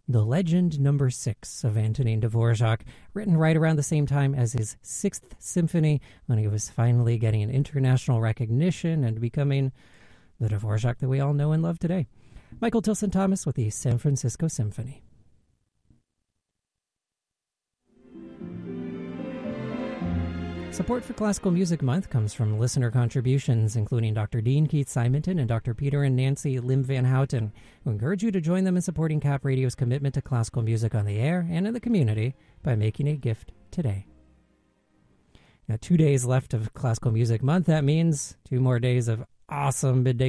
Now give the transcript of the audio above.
The Legend Number 6 of Antonin Dvorak, written right around the same time as his Sixth Symphony, when he was finally getting an international recognition and becoming the Dvorak that we all know and love today. Michael Tilson Thomas with the San Francisco Symphony. Support for Classical Music Month comes from listener contributions, including Dr. Dean Keith Simonton and Dr. Peter and Nancy Lim Van Houten, who encourage you to join them in supporting Cap Radio's commitment to classical music on the air and in the community by making a gift today. Now, 2 days left of Classical Music Month. That means 2 more days of awesome midday